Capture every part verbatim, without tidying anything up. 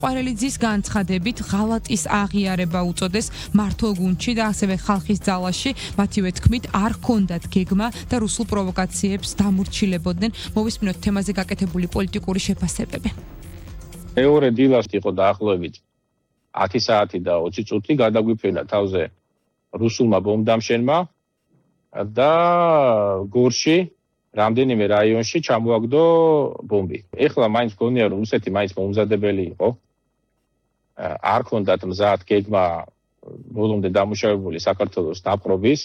ყვარელიძის განცხადებით ღალატის აღიარება უწოდეს მართლ გუნდში და ასევე ხალხის ძალაში, მათივე თქმით, არ ჰქონდათ გეგმა და რუსულ პროვოკაციებს დამორჩილებოდნენ. მოვისმინოთ თემაზე გაკეთებული პოლიტიკური შეფასებები. მეორე დილას იყო დაახლოებით ათი საათი და ოცი წუთი გადაგვიფრენა თავზე რუსულმა ბომბდამშენმა და გორში რამდენიმე რაიონში ჩამოაგდო ბომბი. ეხლა მაინც გონია რომ რუსეთი მაინც მომზადებელი იყო. არ ჰქონდათ მზად გეგმა ბოლომდე დამუშავებული საქართველოს დაპყრობის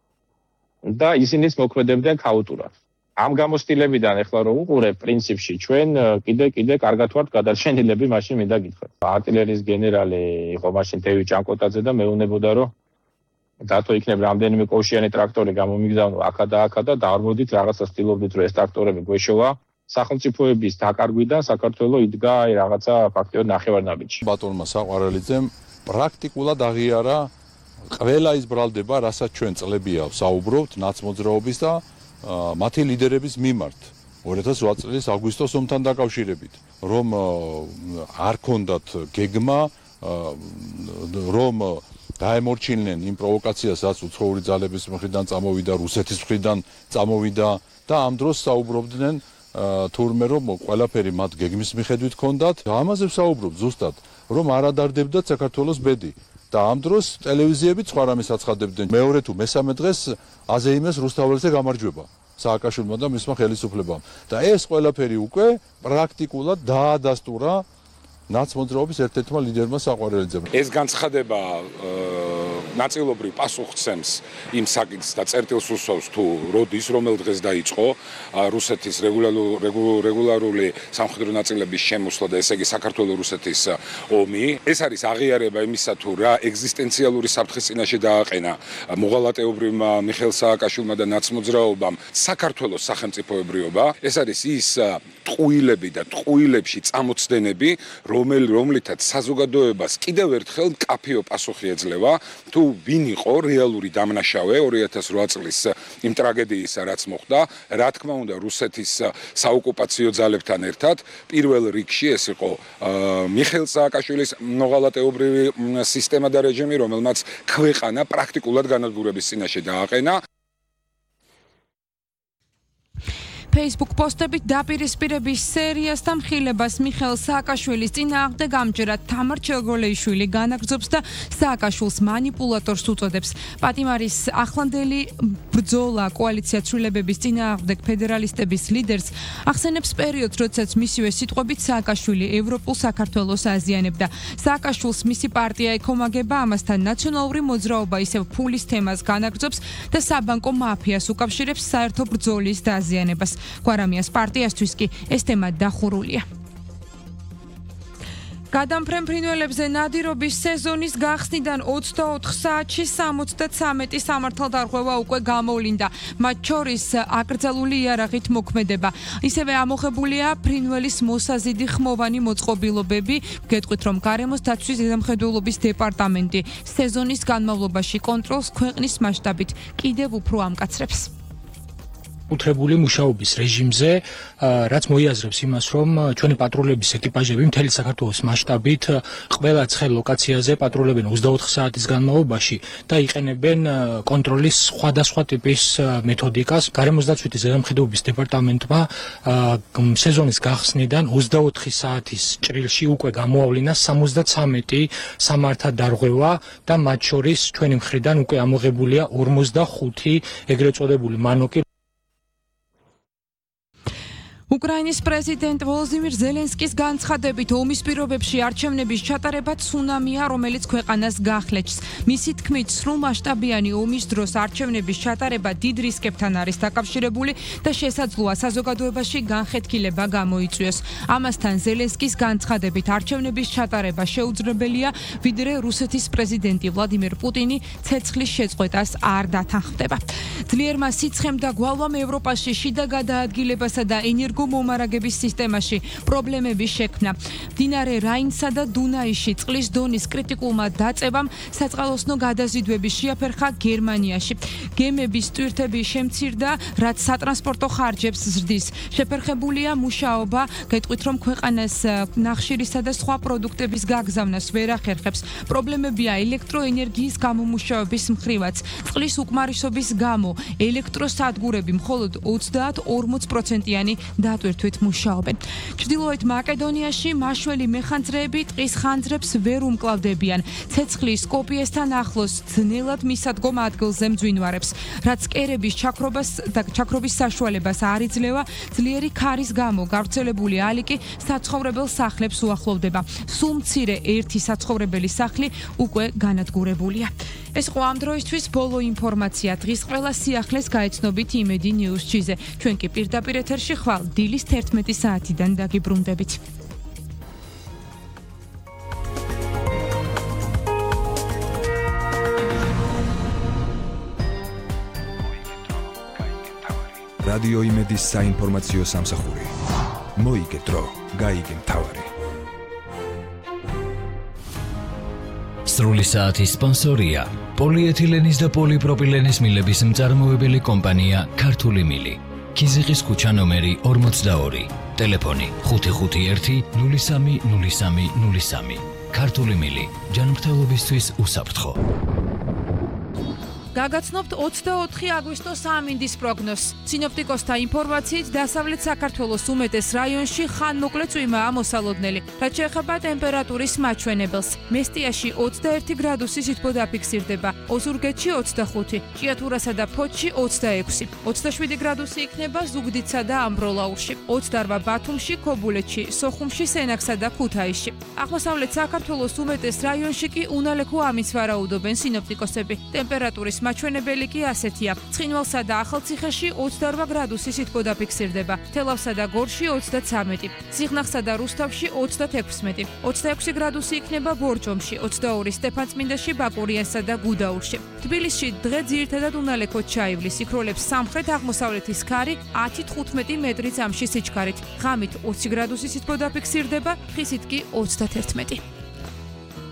და ისინიც მოქმედებდნენ ქაოტურად. ამ გამოცდილებიდან ეხლა რომ უყურებ პრინციპში ჩვენ კიდე კიდე კარგად ვართ გადარჩენილები, მაშინ მინდა გითხრათ. артиллерიის გენერალი იყო მაშინ თევი ჭანკოტაძე და მეუბნებოდა რომ დათო იქნებ რამდენიმე კოშიანი ტრაქტორი გამომიგზავნო აქა და აქა და დაარბოდით რაღაცა სტილობდით რომ ეს ტრაქტორები გვეშოვა. სახელმწიფოების დაკარგვიდან საქართველოს იდგა აი რაღაცა ფაქტიურად ნახევარნაბიჯში. ბატონმა საყვარელიძემ პრაქტიკულად აღიარა ყველა ის ბრალდება, რასაც ჩვენ წლებია საუბრობთ ნაცმოძრაობის და მათი ლიდერების მიმართ ორი ათას ოთხ წლის აგვისტოს ომთან დაკავშირებით, რომ არ ჰქონდათ გეგმა, რომ დაემორჩილნენ იმ პროვოკაციას, რაც უცხოური ძალების მხრიდან წამოვიდა, რუსეთის მხრიდან წამოვიდა და ამ დროს საუბრობდნენ თურმე რომ ყველაფერი მათ გეგმის მიხედვით ჰქონდათ. ამაზე ვსაუბრობ ზუსტად, რომ არ ადარდებდათ საქართველოს ბედი. და ამ დროს ტელევიზიებიც სხვა რამეს აცხადებდნენ. მეორე თუ მესამე დღეს აზეიმეს რუსთაველზე გამარჯვება სააკაშვილმა და მისმა ხელისუფლებამ. და ეს ყველაფერი უკვე პრაქტიკულად დაადასტურა ნაცმოძრაობის ერთ-ერთმა ლიდერმა საყვარელიძემ. ეს განცხადება ნაწილობრივ პასუხცემს იმ საკითხს და წერტილს უსვავს თუ როდის რომელ დღეს დაიწყო რუსეთის რეგულარული სამხედრო ნაწილების შემოსვლა და ესე იგი საქართველოს-რუსეთის ომი. ეს არის აღიარება იმისა თუ რა ეგზისტენციალური საფრთხის წინაშე დააყენა მოღალატეობრივმა მიხეილ სააკაშვილმა და ნაცმოძრაობამ საქართველოს სახელმწიფოებრიობა. ეს არის ის ტყუილები და ტყუილებში წამოცდენები, რომელი რომლითაც საზოგადოებას კიდევ ერთხელ მკაფიო პასუხი ეძლევა თუ ვინ იყო რეალური დამნაშავე ორი ათას ოთხ წლის იმ ტრაგედიისა, რაც მოხდა, რა თქმა უნდა რუსეთის საოკუპაციო ძალებთან ერთად. პირველ რიგში ეს იყო მიხეილ სააკაშვილის მოღალატეობრივი სისტემა და რეჟიმი, რომელმაც ქვეყანა პრაქტიკულად განადგურების წინაშე დააყენა. Facebook პოსტებით დაპირისპირების სერიას და მხილებას მიხეილ სააკაშვილის წინააღმდეგ ამჯერად თამარ ჩელგოლეიშვილი განაგრძობს და სააკაშვილს манипуляტორს უწოდებს. პატიმარის ახლანდელი ბრძოლა კოალიცია ცვლილებების წინააღმდეგ ფედერალისტების ლიდერს ახსენებს პერიოდს, როდესაც მისივე სიტყვებით სააკაშვილი ევროპულ საქართველოს აზიანებდა. სააკაშვილს მისი პარტია ეკომაგება, ამასთან ნაციონალური მოძრაობა ისევ ფულის თემას განაგრძობს და საბანკო მაფიას უკავშირებს საერთო ბრძოლის დაზიანებას. გვარამიას პარტიასთვის კი ეს თემა დახურულია. გადამფრენ ფრინველებზე ნადირობის სეზონის გახსნიდან ოცდაოთხ საათში სამოცდათრამეტი სამართალდარღვევა უკვე გამოვლინდა. მათ შორის აკრძალული იარაღით მოქმედება. ისევე ამოღებულია ფრინველის მოსაზიდი ხმოვანი მოწყობილობები. გეტყვით, რომ გარემოს დაცვის ზედამხედველობის დეპარტამენტი სეზონის განმავლობაში კონტროლს ქვეყნის მასშტაბით კიდევ უფრო ამკაცრებს. უთრებული მუშაობის რეჟიმზე, რაც მოიაზრებს იმას, რომ ჩვენი პატრულების ეკიპაჟები მთელი საქართველოს მასშტაბით ყველა ცხელ ლოკაციაზე პატრულებენ ოცდაოთხ საათის განმავლობაში და იყენებენ კონტროლის სხვადასხვა ტიპის მეთოდიკას. გარემოს დაცვითი ზედამხედველობის დეპარტამენტმა სეზონის გახსნიდან ოცდაოთხი საათის ჭრილში უკვე გამოავლინა სამოცდათრამეტი სამართალდარღვევა და მათ შორის ჩვენი მხრიდან უკვე ამოღებულია ორმოცდახუთი ეგრეთ წოდებული მანოკი. უკრაინის პრეზიდენტ ვოლოდიმირ ზელენსკის განცხადებით ომის პირობებში არჩევნების ჩატარება ცუნამია, რომელიც ქვეყანას გახლეჩს. მისი თქმით, სრულმასშტაბიანი ომის დროს არჩევნების ჩატარება დიდ რისკებთან არის დაკავშირებული და შესაძლოა საზოგადოებაში განხეთქილება გამოიწვიოს. ამასთან ზელენსკის განცხადებით არჩევნების ჩატარება შეუძლებელია, ვიდრე რუსეთის პრეზიდენტი ვლადიმირ პუტინი ცეცხლის შეწყვეტას არ დათანხმდება. ძლიერმა სიცხემ და გვალვამ ევროპაში შიდა გადაადგილებასა და ენერგო სადგო მომარაგების სისტემაში პრობლემების შექმნა. მდინარე რაინსა და დუნაიში წყლის დონის კრიტიკულმა დაწევამ საწყალოსნო გადაზიდვები შეაფერხა გერმანიაში. გემების ტვირთები შემცირდა, რაც სატრანსპორტო ხარჯებს ზრდის. შეფერხებულია მუშაობა, გეტყვით რომ ქვეყანას ნახშირისა და სხვა პროდუქტების გაგზავნას ვერ ახერხებს. პრობლემებია ელექტროენერგიის გამომუშავების მხრივაც. წყლის უკმარისობის გამო ელექტროსადგურები მხოლოდ ოცდაათ-ორმოც პროცენტიანი დატვირთვით მუშაობენ. ჩრდილოეთ მაკედონიაში მაშველი მეხანძრეები ტყის ხანძრებს ვერ უმკლავდებიან. ცეცხლის კოპიესთან ახლოს ძნელად მისადგომ ადგილზე მძვინვარებს. რაც კერების ჩაქრობას და ჩაქრობის საშუალებას არ იძლევა, ძლიერი ქარის გამო გავრცელებული ალიკი საცხოვრებელ სახლებს უახლოვდება. სულ მცირე ერთი საცხოვრებელი სახლი უკვე განადგურებულია. ეს ყო ამ დროისთვის ბოლო ინფორმაცია. დღის ყველა სიახლეს გაეცნობით იმედი ნიუზჩიზე. ჩვენ კი პირდაპირ ეთერში ხვალ დილის თერთმეტი საათიდან დაგიბრუნდებით. რადიო იმედის საინფორმაციო სამსახური. მოიგე დრო, გაიგე მთავარი. სრული საათის სპონსორია პოლიეთილენის და პოლიპროპილენის მილების მწარმოებელი კომპანია ქართული მილი. ქიზიყის ქუჩა ნომერი ორმოცდაორი. ტელეფონი ხუთი ხუთი ერთი ნული სამი ნული სამი ნული სამი. ქართული მილი. ჯანმრთელობისთვის უსაფრთხო. გაგაცნობთ ოცდაოთხი აგვისტოს ამინდის პროგნოზს. სინოპტიკოსთა ინფორმაციით დასავლეთ საქართველოს უმეტეს რაიონში ხანმოკლე წვიმაა მოსალოდნელი. რაც შეეხება ტემპერატურის მაჩვენებელს. მესტიაში ოცდაერთი გრადუსი სითბო დაფიქსირდება, ოზურგეთში ოცდახუთი, ჭიათურასა და ფოთში ოცდაექვსი, ოცდაშვიდი გრადუსი იქნება ზუგდიდსა და ამბროლაურში, ოცდაორ ბათუმში, ქობულეთში, სოხუმში, სენაკსა და ქუთაისში. აღმოსავლეთ საქართველოს უმეტეს რაიონში კი უნალექო ამის ვარაუდობენ სინოპტიკოსები. ტემპერატურის მაჩვენებელი კი ასეთია. ცხინვალსა და ახალციხეში ოცდაორ გრადუსი სითბო დაფიქსირდება, თელავსა და გორში ოცდაცამეტი, სიღნაღსა და რუსთავში ოცდათექვსმეტი, ოცდაექვსი გრადუსი იქნება ბორჯომში, ოცდაორი სტეფანწმინდაში, ბაკურიანსა და გუდაურში. თბილისში დღე ძირითადად უნალექოდ ჩაივლის, იქროლებს სამხრეთ-აღმოსავლეთის ქარი ათი თხუთმეტი მეტრი წამში სიჩქარით. ღამით ოცი გრადუსი სითბო დაფიქსირდება, ხისით კი ოცდათერთმეტი.